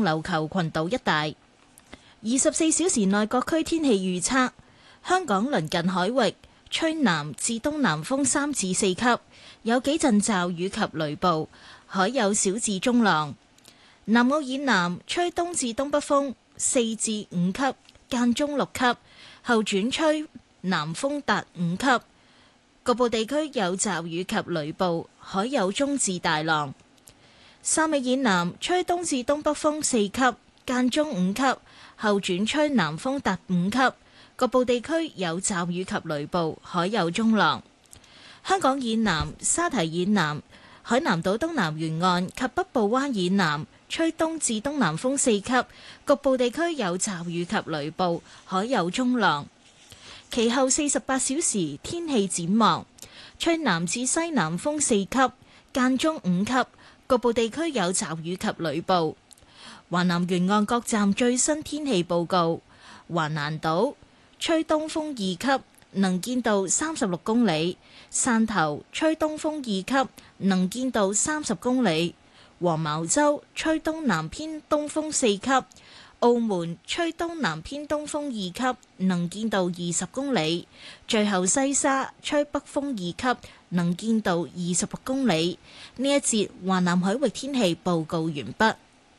琉球群島一帶。24小時內各區天氣預測：香港鄰近海域吹南至東南風3至4級，有幾陣驟雨及雷暴，海有小至中浪。南澳以南吹東至東北風4至5級，間中6級，後轉吹南風達5級。局部地區有驟雨及雷暴，海有中至大浪。汕尾以南吹東至東北風4級，間中5級，後轉吹南風達5級。局部地區有驟雨及雷暴，海有中浪。香港以南沙堤以南、海南島東南沿岸及北部灣以南吹東至東南風4級，局部地區有驟雨及雷暴，海有中浪。其後48小時天氣展望：吹南至西南風4級，間中5級，局部地區有驟雨及雷暴。華南沿岸各站最新天氣報告：橫瀾島吹東風2級，能見度36公里；汕頭吹東風2級，能見度30公里；黃茅洲吹東南偏東風4級；澳門吹東南偏東風2級，能見度20公里；最後西沙吹北風2級，能見度26公里。呢一節華南海域天氣報告完畢。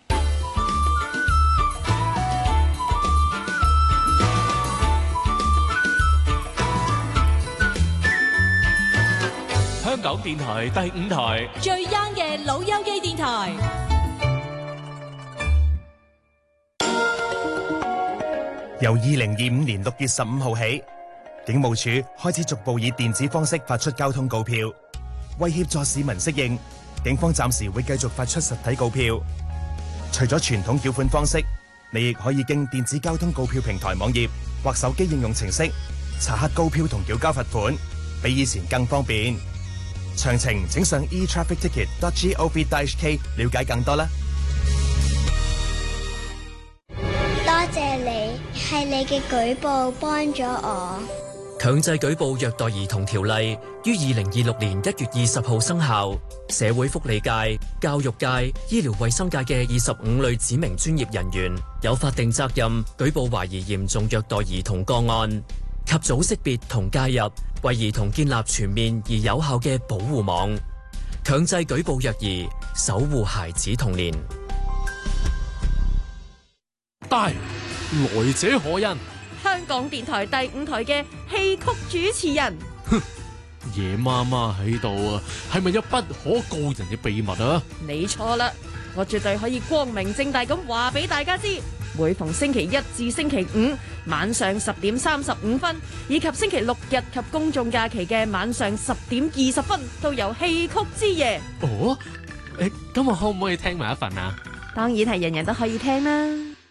香港電台第5台最 young 嘅老友記電台。 由2025年6月15號起，警務處開始逐步以電子方式發出交通告票。為協助市民適應，警方暫時會繼續發出實體告票。除咗傳統繳款方式，你亦可以經電子交通告票平台網頁或手機應用程式查核告票同繳交罰款，比以前更方便。詳情請上 etrafficticket.gov.hk 了解更多啦。 多謝你，係你嘅舉報幫咗我。 強制舉報虐待兒童條例於2026年1月20號生效。社會福利界、教育界、醫療衛生界嘅25類指明專業人員有法定責任舉報懷疑嚴重虐待兒童個案，及早識別同介入，為兒童建立全面而有效嘅保護網，強制舉報虐兒，守護孩子童年。 大來者何人？ 香港電台第5台嘅戲曲主持人。 夜媽媽喺度啊，係咪有不可告人嘅秘密啊？ 你錯啦，我絕對可以光明正大咁話俾大家知。每逢星期一至星期五晚上10點35分，以及星期六日及公眾假期嘅晚上10點20分，都有戲曲之夜。 哦，咁我可唔可以聽埋一份啊？ 當然係人人都可以聽啦。